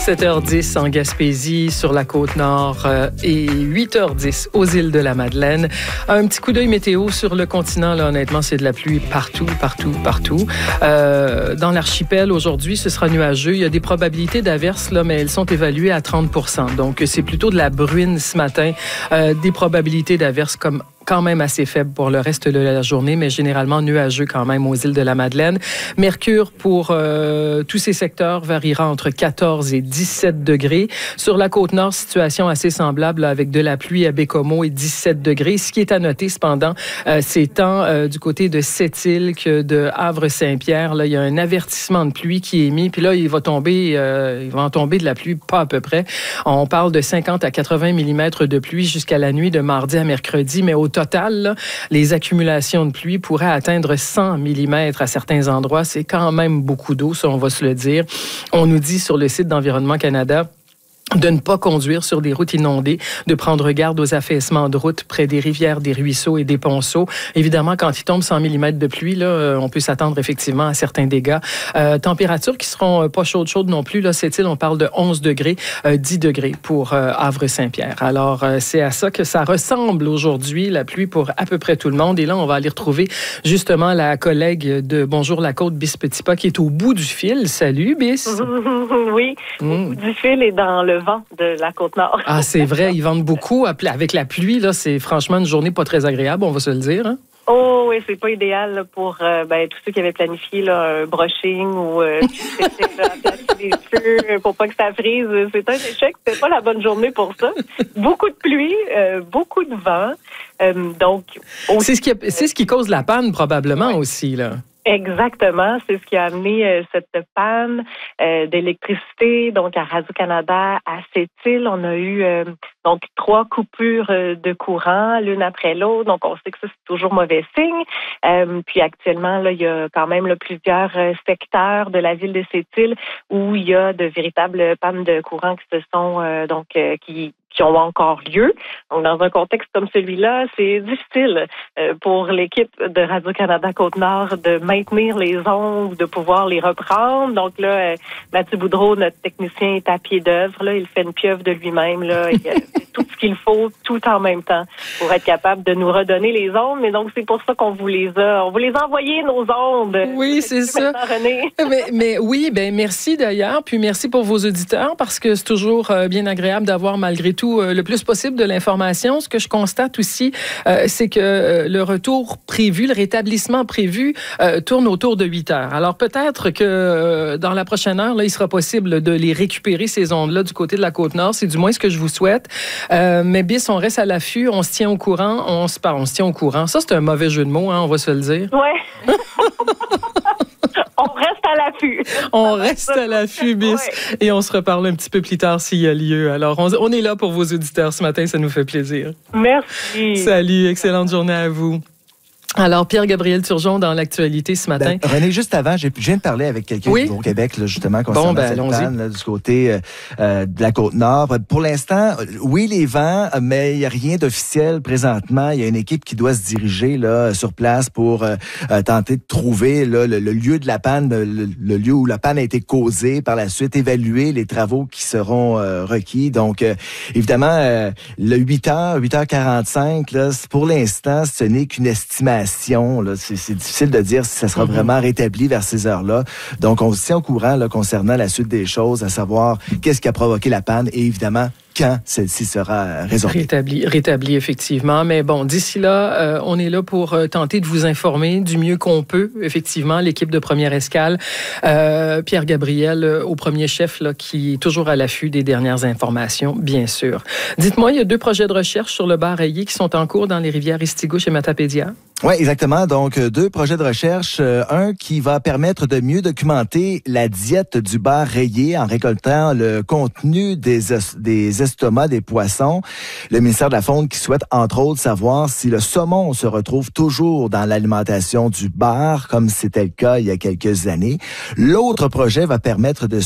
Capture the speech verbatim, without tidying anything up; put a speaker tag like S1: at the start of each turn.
S1: sept heures dix en Gaspésie, sur la Côte-Nord euh, et huit heures dix aux îles de la Madeleine. Un petit coup d'œil météo sur le continent, là, honnêtement, c'est de la pluie partout, partout, partout. Euh, dans l'archipel, aujourd'hui, ce sera nuageux. Il y a des probabilités d'averses, là, mais elles sont évaluées à trente pour cent. Donc, c'est plutôt de la bruine ce matin. Euh, des probabilités d'averses comme quand même assez faible pour le reste de la journée, mais généralement nuageux quand même aux îles de la Madeleine. Mercure pour euh, tous ces secteurs variera entre quatorze et dix-sept degrés. Sur la Côte-Nord, situation assez semblable là, avec de la pluie à Bécomo et dix-sept degrés. Ce qui est à noter cependant, euh, c'est tant euh, du côté de Sept-Îles que de Havre-Saint-Pierre. Là, il y a un avertissement de pluie qui est mis, puis là, il va tomber, euh, il va en tomber de la pluie, pas à peu près. On parle de cinquante à quatre-vingts millimètres de pluie jusqu'à la nuit de mardi à mercredi, mais au total, là, les accumulations de pluie pourraient atteindre cent millimètres à certains endroits. C'est quand même beaucoup d'eau, ça, on va se le dire. On nous dit sur le site d'Environnement Canada de ne pas conduire sur des routes inondées, de prendre garde aux affaissements de routes près des rivières, des ruisseaux et des ponceaux. Évidemment, quand il tombe cent millimètres de pluie, là, on peut s'attendre effectivement à certains dégâts. Euh, températures qui seront pas chaudes, chaudes non plus. Là, c'est-il, on parle de onze degrés, euh, dix degrés pour euh, Havre-Saint-Pierre. Alors, euh, c'est à ça que ça ressemble aujourd'hui, la pluie pour à peu près tout le monde. Et là, on va aller retrouver justement la collègue de Bonjour la Côte, Bis Petitpas, qui est au bout du fil. Salut, Bis.
S2: Oui, mmh. Au bout du fil et dans le vent de la Côte-Nord.
S1: Ah, c'est vrai, ils vendent beaucoup. Avec la pluie, là, c'est franchement une journée pas très agréable, on va se le dire. Hein?
S2: Oh oui, c'est pas idéal là, pour euh, ben, tous ceux qui avaient planifié là, un brushing ou euh, placer des feux pour pas que ça frise. C'est un échec. C'était pas la bonne journée pour ça. Beaucoup de pluie, euh, beaucoup de vent. Euh, donc, aussi,
S1: c'est ce qui a, c'est ce qui cause la panne probablement
S2: ouais.
S1: aussi là.
S2: Exactement, c'est ce qui a amené euh, cette panne euh, d'électricité. Donc à Radio-Canada, à Sept-Îles, on a eu euh, donc trois coupures euh, de courant l'une après l'autre. Donc on sait que ça c'est toujours mauvais signe. Euh, puis actuellement là, il y a quand même là, plusieurs euh, secteurs de la ville de Sept-Îles où il y a de véritables pannes de courant qui se sont euh, donc euh, qui qui ont encore lieu. Donc, dans un contexte comme celui-là, c'est difficile euh, pour l'équipe de Radio-Canada Côte-Nord de maintenir les ondes, de pouvoir les reprendre. Donc là, euh, Mathieu Boudreau, notre technicien, est à pied d'œuvre. Là, il fait une pieuvre de lui-même. Là, il a tout ce qu'il faut, tout en même temps, pour être capable de nous redonner les ondes. Mais donc, c'est pour ça qu'on vous les a, on vous les a envoyées, nos ondes.
S1: Oui, c'est ça.
S2: René.
S1: Mais, mais oui, ben merci d'ailleurs. Puis merci pour vos auditeurs, parce que c'est toujours euh, bien agréable d'avoir malgré tout le plus possible de l'information. Ce que je constate aussi, euh, c'est que euh, le retour prévu, le rétablissement prévu euh, tourne autour de huit heures. Alors peut-être que euh, dans la prochaine heure, là, il sera possible de les récupérer, ces ondes-là, du côté de la Côte-Nord. C'est du moins ce que je vous souhaite. Euh, mais Bis, on reste à l'affût, on se tient au courant, on se parle, on se tient au courant. Ça, c'est un mauvais jeu de mots, hein, on va se le dire.
S2: Ouais. On reste à l'affût.
S1: On reste à l'affût, Bis. Ouais. Et on se reparle un petit peu plus tard s'il y a lieu. Alors, on, on est là pour vos auditeurs ce matin. Ça nous fait plaisir.
S2: Merci.
S1: Salut. Excellente journée à vous. Alors, Pierre-Gabriel Turgeon dans l'actualité ce matin.
S3: Ben, René, juste avant, je viens de parler avec quelqu'un
S1: oui?
S3: du Québec justement, concernant
S1: bon, ben,
S3: cette
S1: allons-y.
S3: panne là, du côté euh, de la Côte-Nord. Pour l'instant, oui, les vents, mais il n'y a rien d'officiel présentement. Il y a une équipe qui doit se diriger là sur place pour euh, tenter de trouver là, le, le lieu de la panne, le, le lieu où la panne a été causée, par la suite évaluer les travaux qui seront euh, requis. Donc, euh, évidemment, euh, le huit heures, huit heures quarante-cinq, là, pour l'instant, ce n'est qu'une estimation. Là. C'est, c'est difficile de dire si ça sera mm-hmm. vraiment rétabli vers ces heures-là. Donc, on se tient au courant là, concernant la suite des choses, à savoir qu'est-ce qui a provoqué la panne et évidemment, quand celle-ci sera résolue.
S1: Rétabli, rétabli effectivement. Mais bon, d'ici là, euh, on est là pour euh, tenter de vous informer du mieux qu'on peut. Effectivement, l'équipe de Première Escale, euh, Pierre-Gabriel euh, au premier chef, là, qui est toujours à l'affût des dernières informations, bien sûr. Dites-moi, il y a deux projets de recherche sur le bar rayé qui sont en cours dans les rivières Estigouche et Matapédia.
S3: Oui, exactement. Donc, deux projets de recherche. Euh, un qui va permettre de mieux documenter la diète du bar rayé en récoltant le contenu des, os- des estomacs des poissons. Le ministère de la Faune qui souhaite, entre autres, savoir si le saumon se retrouve toujours dans l'alimentation du bar, comme c'était le cas il y a quelques années. L'autre projet va permettre de